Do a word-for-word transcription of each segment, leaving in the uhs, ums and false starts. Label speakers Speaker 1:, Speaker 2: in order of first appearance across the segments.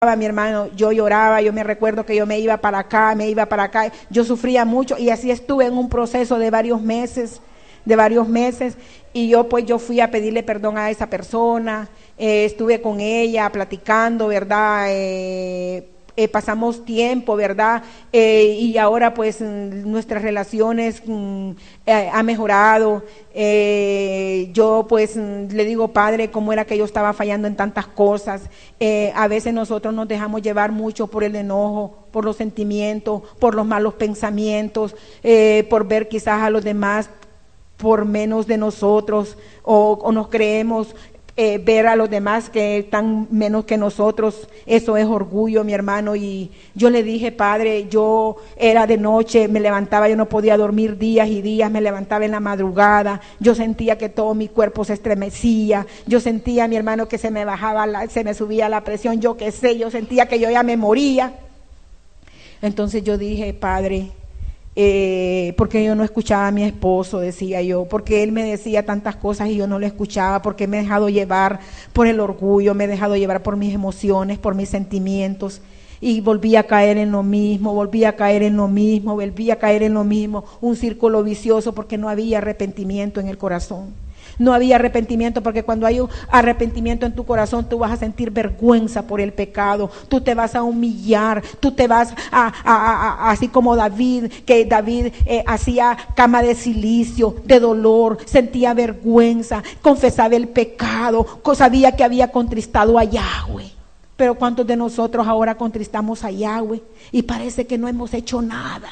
Speaker 1: mi hermano, yo lloraba, yo me recuerdo que yo me iba para acá, me iba para acá, yo sufría mucho y así estuve en un proceso de varios meses, de varios meses y yo pues yo fui a pedirle perdón a esa persona, eh, estuve con ella platicando, ¿verdad? Eh, eh, pasamos tiempo, ¿verdad? Eh, y ahora pues nuestras relaciones mm, eh, ha mejorado. Eh, yo pues le digo, Padre, cómo era que yo estaba fallando en tantas cosas. Eh, a veces nosotros nos dejamos llevar mucho por el enojo, por los sentimientos, por los malos pensamientos, eh, por ver quizás a los demás por menos de nosotros, o, o nos creemos eh, ver a los demás que están menos que nosotros. Eso es orgullo, mi hermano. Y yo le dije, Padre, yo era de noche, me levantaba, yo no podía dormir días y días, me levantaba en la madrugada, yo sentía que todo mi cuerpo se estremecía, yo sentía, mi hermano, que se me bajaba, la, se me subía la presión, yo qué sé, yo sentía que yo ya me moría. Entonces yo dije, Padre, Eh, porque yo no escuchaba a mi esposo, decía yo, porque él me decía tantas cosas y yo no lo escuchaba, porque me he dejado llevar por el orgullo, me he dejado llevar por mis emociones, por mis sentimientos, y volví a caer en lo mismo, volví a caer en lo mismo, volví a caer en lo mismo, un círculo vicioso, porque no había arrepentimiento en el corazón. No había arrepentimiento, porque cuando hay un arrepentimiento en tu corazón, tú vas a sentir vergüenza por el pecado, tú te vas a humillar, tú te vas a, a, a, a así como David, que David eh, hacía cama de silicio, de dolor, sentía vergüenza, confesaba el pecado, sabía que había contristado a Yahweh. Pero ¿cuántos de nosotros ahora contristamos a Yahweh y parece que no hemos hecho nada?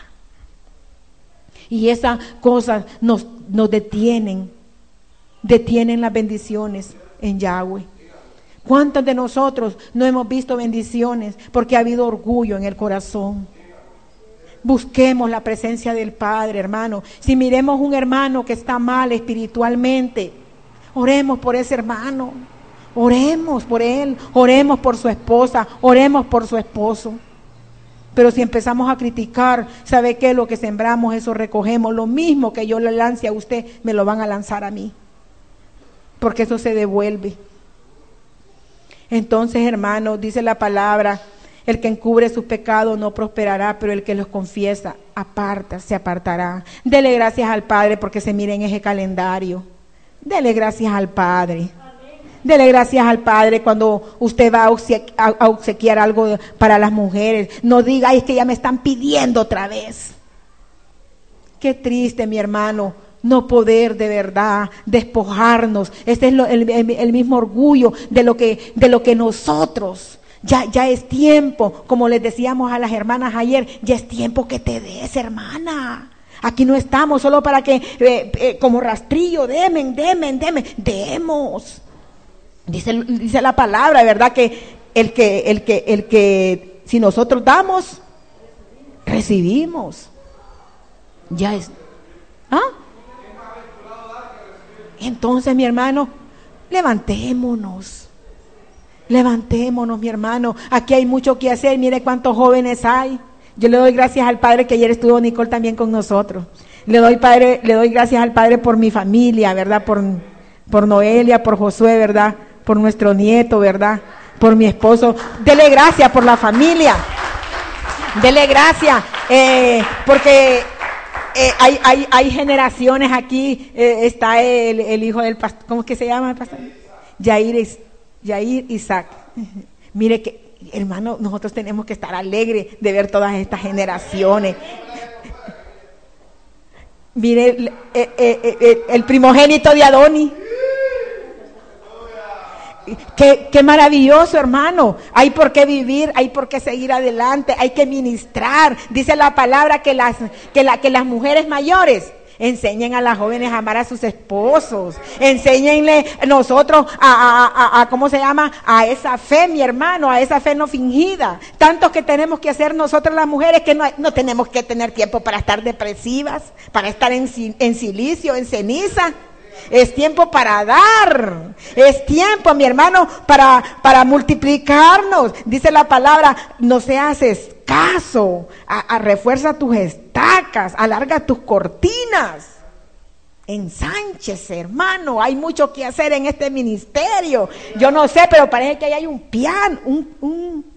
Speaker 1: Y esas cosas nos, nos detienen. Detienen las bendiciones en Yahweh. ¿Cuántos de nosotros no hemos visto bendiciones porque ha habido orgullo en el corazón? Busquemos la presencia del Padre, hermano. Si miremos un hermano que está mal espiritualmente, oremos por ese hermano, oremos por él, oremos por su esposa, oremos por su esposo. Pero si empezamos a criticar, ¿sabe qué? Lo que sembramos, eso recogemos. Lo mismo que yo le lance a usted, me lo van a lanzar a mí, porque eso se devuelve. Entonces, hermanos, dice la palabra, el que encubre sus pecados no prosperará, pero el que los confiesa, aparta, se apartará. Dele gracias al Padre porque se mire en ese calendario. Dele gracias al Padre. Dele gracias al Padre cuando usted va a obsequiar, a obsequiar algo para las mujeres. No diga, ay, es que ya me están pidiendo otra vez. Qué triste, mi hermano, no poder de verdad despojarnos. Este es lo, el, el, el mismo orgullo de lo que, de lo que nosotros, ya, ya es tiempo, como les decíamos a las hermanas ayer, ya es tiempo que te des, hermana. Aquí no estamos solo para que, eh, eh, como rastrillo, demen, demen, demen, demos. Dice, dice la palabra, ¿verdad? Que el que, el que, el que, si nosotros damos, recibimos. Ya es. ¿Ah? Entonces, mi hermano, levantémonos, levantémonos, mi hermano. Aquí hay mucho que hacer. Mire cuántos jóvenes hay. Yo le doy gracias al Padre que ayer estuvo Nicole también con nosotros. Le doy padre, le doy gracias al Padre por mi familia, ¿verdad? Por, por Noelia, por Josué, ¿verdad? Por nuestro nieto, ¿verdad? Por mi esposo. Dele gracias por la familia. Dele gracias, eh, porque Eh, hay, hay, hay generaciones aquí. Eh, está el, el hijo del pastor, ¿cómo es que se llama el pastor? Yair, Yair Isaac. Mire que, hermano, nosotros tenemos que estar alegres de ver todas estas generaciones. Mire el, eh, eh, eh, el primogénito de Adoni. Qué, qué maravilloso, hermano. Hay por qué vivir, hay por qué seguir adelante, hay que ministrar. Dice la palabra que las, que la, que las mujeres mayores enseñen a las jóvenes a amar a sus esposos. Enséñenle nosotros a, a, a, a, ¿cómo se llama? A esa fe, mi hermano, a esa fe no fingida. Tantos que tenemos que hacer nosotros las mujeres que no, no tenemos que tener tiempo para estar depresivas, para estar en, en silicio, en ceniza. Es tiempo para dar, es tiempo, mi hermano, para, para multiplicarnos. Dice la palabra, no seas escaso, a, a refuerza tus estacas, alarga tus cortinas. Ensánchese, hermano, hay mucho que hacer en este ministerio. Yo no sé, pero parece que ahí hay un piano, un, un,